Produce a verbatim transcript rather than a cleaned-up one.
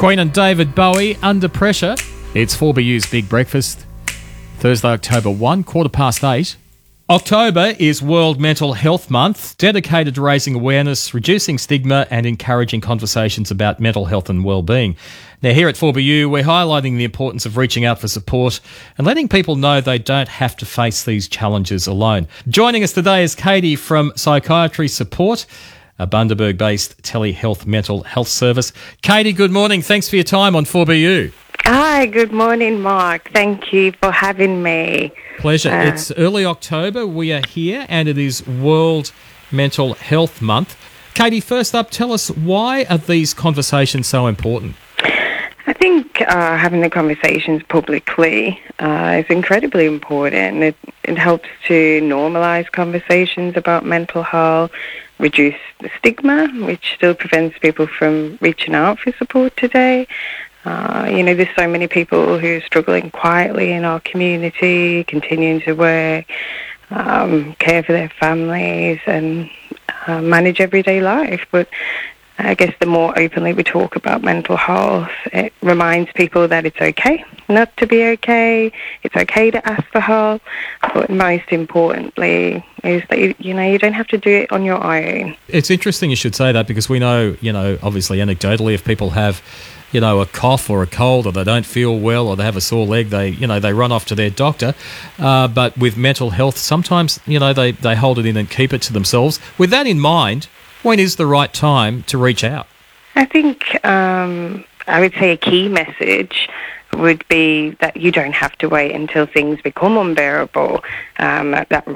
Queen and David Bowie, Under Pressure. It's four B U's Big Breakfast, Thursday, October first, quarter past eight. October is World Mental Health Month, dedicated to raising awareness, reducing stigma and encouraging conversations about mental health and well-being. Now, here at four B U, we're highlighting the importance of reaching out for support and letting people know they don't have to face these challenges alone. Joining us today is Katie from Psychiatry Support, a Bundaberg-based telehealth mental health service. Katie, good morning. Thanks for your time on four B U. Hi, good morning, Mark. Thank you for having me. Pleasure. Uh, it's early October. We are here and it is World Mental Health Month. Katie, first up, tell us, why are these conversations so important? I think uh, having the conversations publicly uh, is incredibly important. It, it helps to normalise conversations about mental health, reduce the stigma, which still prevents people from reaching out for support today. Uh, you know, there's so many people who are struggling quietly in our community, continuing to work, um, care for their families and uh, manage everyday life. But I guess the more openly we talk about mental health, it reminds people that it's okay not to be okay. It's okay to ask for help. But most importantly is that, you, you know, you don't have to do it on your own. It's interesting you should say that, because we know, you know, obviously anecdotally, if people have, you know, a cough or a cold, or they don't feel well, or they have a sore leg, they, you know, they run off to their doctor. Uh, but with mental health, sometimes, you know, they, they hold it in and keep it to themselves. With that in mind, when is the right time to reach out? I think um, I would say a key message would be that you don't have to wait until things become unbearable. Um, that